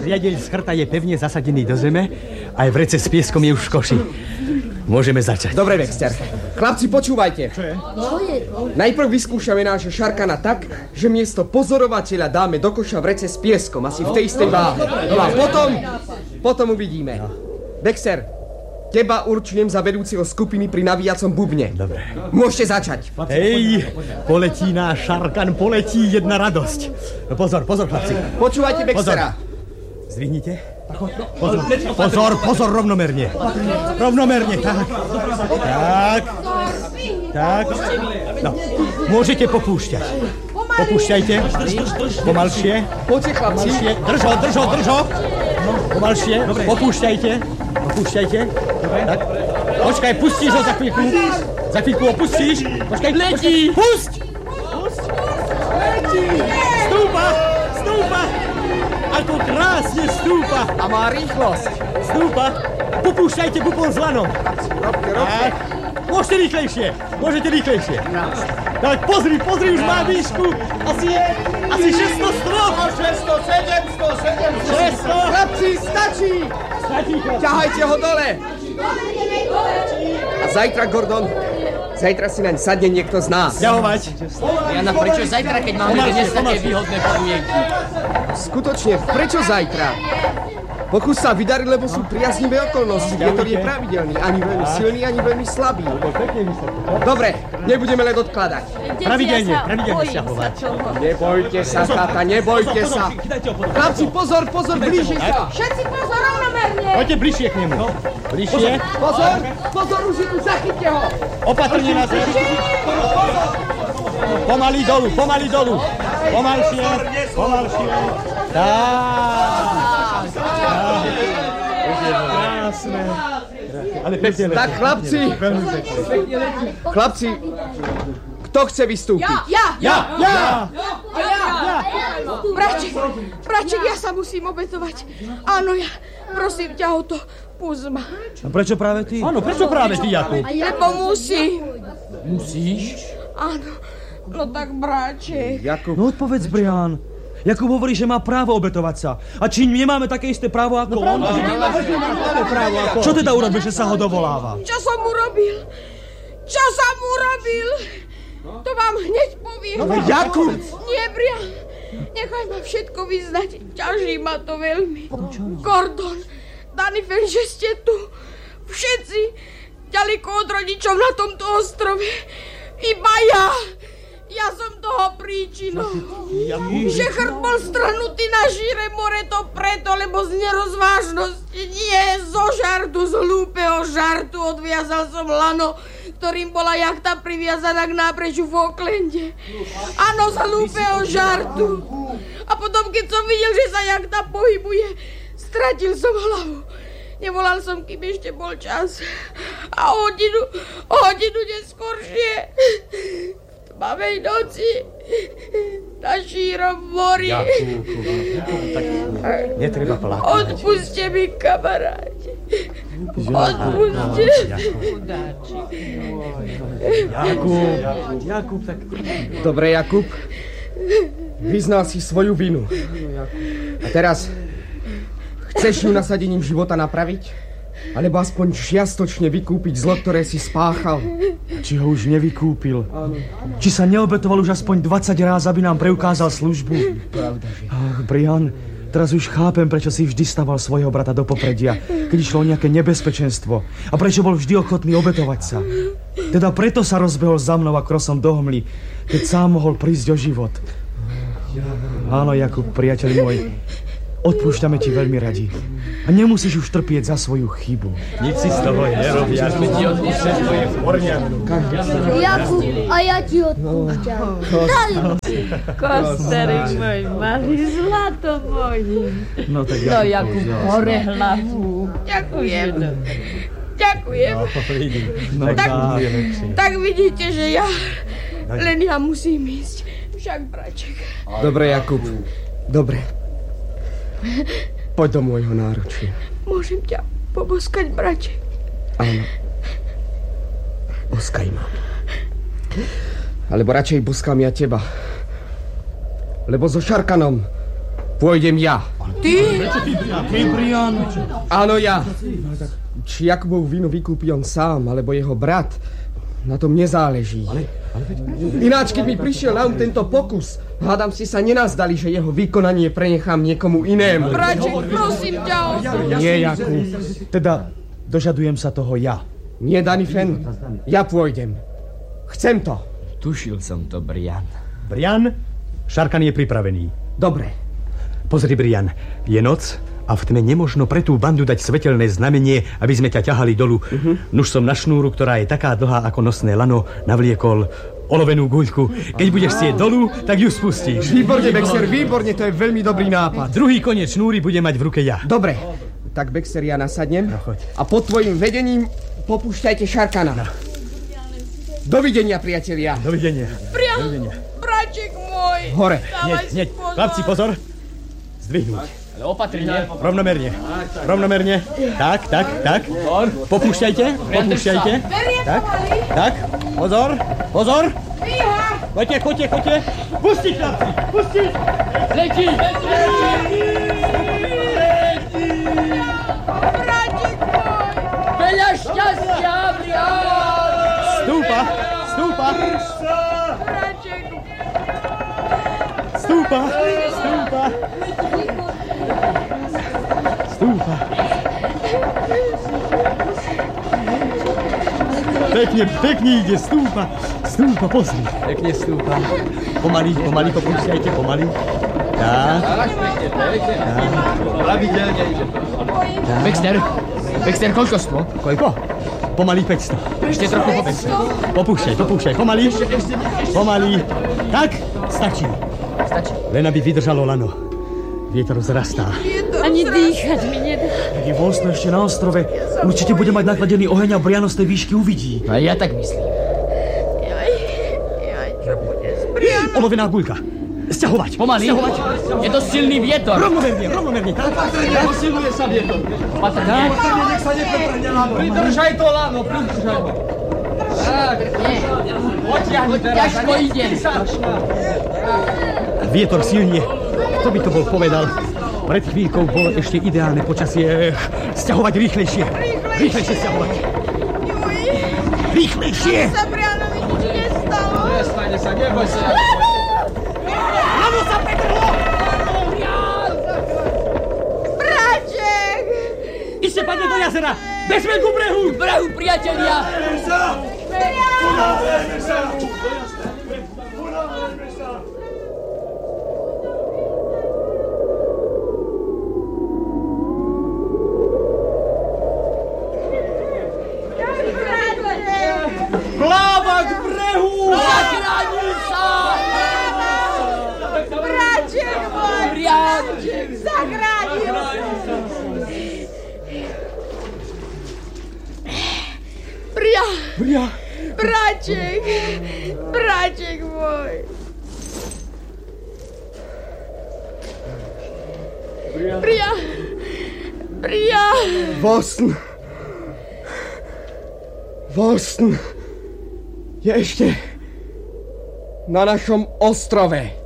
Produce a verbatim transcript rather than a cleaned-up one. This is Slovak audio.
Riadeľ z chrta je pevne zasadený do zeme, aj vrece s pieskom je už v koši. Môžeme začať. Dobre, Baxter. Chlapci, počúvajte. Čo je? Najprv vyskúšame nášho Šarkana tak, že miesto pozorovateľa dáme do koša vrece s pieskom, asi v tej istej váhe. No a potom, potom uvidíme. Baxter, teba určujem za vedúciho skupiny pri navíjacom bubne. Dobre. Môžete začať. Hej, poletí náš Šarkan, poletí jedna radosť. No pozor, pozor, chlapci. Počúvajte Baxtera. Zdvihnite. Pozor, pozor, pozor, rovnomerne. Rovnomerne, tak. Tak. Tak. No, môžete popúšťať. Popúšťajte. Pomalšie. Poďte, chlapci. Držo, držo, držo. Pomalšie. Popúšťajte. Popúšťajte. Tak. Počkaj, pustíš ho za chvíľku. Za chvíľku ho pustíš. Počkaj, letí. Pusť. Pusť. Letí. Stúpa. Stúpa. Ako krásne stúpa. A má rýchlosť. Stúpa. Popúšťajte bubon s lanom. Robte, robte. Môžete rýchlejšie. Môžete rýchlejšie. Tak pozri, pozri, už má výšku. Asi, asi šesťsto strop. šesťsto, sedemsto, sedemsto. šesťsto. Chlapci, stačí. Stačí, chlapci. Ťahajte ho dole. A zajtra, Gordon, zajtra si naň sadne niekto z nás. Ťahovať. Jana, prečo zajtra, keď máme dnes také výhodné podmienky? Skutočne, prečo zajtra? Pokus sa vydariť, lebo sú priaznivé okolnosti. Vietor je pravidelný, ani veľmi silný, ani veľmi slabý. Dobre, nebudeme len odkladať. Pravidelne, pravidelne ťahovať. Nebojte sa, tata, nebojte sa. Chlapci, pozor, pozor, blíži sa. Všetci pozor, rovnomerne. Poďte bližšie k nemu. Bližšie. Pozor, pozor, už tu, zachyťte ho. Opatrne na zem. Pomaly dolu, pomaly dolu. Pomalšie, pomalšie. Tak. Krásne. Ale pekne letí. Tak, chlapci. Chlapci, kto chce vystúpiť? Ja, Ja, ja. A ja. Braček, braček, ja sa musím obetovať. Áno, ja. Prosím ťa o to. Pust ma. A prečo práve ty? Áno, prečo práve ty, Jakub? Lebo musím. Musíš? Áno. No tak, bráček. Jakub. No odpovedz, Brian. Jakub hovorí, že má právo obetovať sa. A či nemáme také isté právo ako on? Čo teda urobil, že sa ho dovoláva? Čo som urobil? Čo som urobil? To vám hneď poviem. No, Jakub! Nie, Brian. Nechaj ma všetko vyznať. Ťaží ma to veľmi. Gordon, Danifer, že ste tu. Všetci ďaleko od rodičov na tomto ostrove. Iba ja. Ja som toho príčinou. Že chrt bol strhnutý na šíre more, to preto, lebo z nerozvážnosti, nie zo žartu, z hlúpeho žartu odviazal som lano, ktorým bola jachta priviazaná k nábrežu v Aucklande. Áno, z hlúpeho žartu. A potom, keď som videl, že sa jachta pohybuje, stratil som hlavu. Nevolal som, kým ešte bol čas. A o hodinu, o hodinu neskôršie... tmavej noci na šírom mori. Tak netreba plakať. Odpuste mi, kamaráti. Odpuste. Jakub, Jakub, tak... Dobre, Jakub. Vyznal si svoju vinu. A teraz chceš ju nasadením života napraviť? Alebo aspoň čiastočne vykúpiť zlo, ktoré si spáchal? Či ho už nevykúpil? Či sa neobetoval už aspoň dvadsať ráz, aby nám preukázal službu? Pravda, že... Ach, Brian, teraz už chápem, prečo si vždy staval svojho brata do popredia, keď išlo o nejaké nebezpečenstvo. A prečo bol vždy ochotný obetovať sa. Teda preto sa rozbehol za mnou a krosom do hmly, keď sám mohol prísť o život. Áno, Jakub, priateľ môj, odpúšťame ti veľmi radi. A nemusíš už trpieť za svoju chybu. Nič si z toho nerobí, ja sme ti odpúšťať, to je v poriadku. Jakub, a ja ti odpúšťam. Daj mi. Kosterek môj malý, zlato moje. No tak No, Jakub, Jakub, hore hlavu. Ďakujem. Ďakujem. No tak, tak. tak vidíte, že ja... Len ja musím ísť. Však, braček. Dobre, Jakub. Dobre. Poď do môjho náručia. Môžem ťa poboskať, braček? Áno. Boskaj ma. Alebo radšej boskám ja teba. Lebo so Šarkanom Pôjdem ja. Ty? Ty, Brian. Áno, ja. Či Jakubov vinu vykúpi on sám, alebo jeho brat, na tom nezáleží. Ináč, keď mi prišiel na um tento pokus, hádam si sa nenazdali, že jeho vykonanie prenechám niekomu inému. Braček, prosím ťa. Nie, Jakub. Teda dožadujem sa toho ja. Nie, Danifen, ja pôjdem. Chcem to. Tušil som to, Brian. Brian, Šarkan je pripravený. Dobre. Pozri, Brian, je noc a v tme nemožno pre tú bandu dať svetelné znamenie, aby sme ťa ťahali dolu. Uh-huh. Nuž som na šnúru, ktorá je taká dlhá ako nosné lano, navliekol olovenú guľku. Keď budeš chcieť dolu, tak ju spustíš. Výborne, Bexer, výborne, to je veľmi dobrý nápad. Druhý koniec šnúry bude mať v ruke ja. Dobre, tak Bexer, ja nasadnem No, choď. a pod tvojim vedením popúšťajte Šarkana. No. Dovidenia, priatelia. Dovidenia. Brian, Dovidenia. braček môj. Hore. Hneď, hneď. Chlapci, pozor. Zdvihnúť. Ale opatrne. Rovnomerne. Rovnomerne. Tak, tak, tak. Popúšťajte, popúšťajte. Tak, tak. Pozor, pozor. Choďte, choďte, choďte. Pustiť, chlapci, pustiť. Letí! Braček môj. Veľa šťastia, Brian! Stúpa, stúpa. Braček. Stúpa, stúpa. Stúpa. Pekne, pekne ide, stúpa. Stúpa, pozri. Pekne stúpa. Pomaly, pomaly, popúšťajte, pomaly. Tak. Pravidelne ide. Baxter, Baxter, koľko stvo? Koľko? Pomaly päťsto. Ešte trochu povedz. Popúšťaj, popúšťaj, pomaly. Pomaly. Tak, stačí. Stačí. Len aby vydržalo lano. Vietor vzrastá. Ani dýchať mi nedá. Keď je voľno ešte na ostrove, určite bude mať nakladený oheň a Briano z tej výšky uvidí. A ja tak myslím. Jaj, jaj, čo bude s Brianom? Olovená guľka. Sťahovať. Pomaly. Sťahovať. Je to silný vietor. Rovnomerne, rovnomerne. Tak, Posiluje sa vietor. Opatrne. Nech sa nepretrne lano. Pridržaj to lano, pridržaj to. Tak, potiahni teraz. Ťažko ide. Vietor silnie. Kto by to bol povedal? Pred chvíľkou bolo ešte ideálne počasie. Sťahovať rýchlejšie. Rýchlejšie sťahovať. Juj, Rýchlejšie. sa Brianovi nič nestalo. Nestane sa, neboj sa. Braček. Iste padne do jazera. Bezme ku brehu. K brehu, priatelia. Pláva k brehu! Zachráni sa! Braček môj. Brian! Zachránil. Bria. Bria. Braček. Braček môj. Bria. Bria. Boston. Boston je ešte na našom ostrove.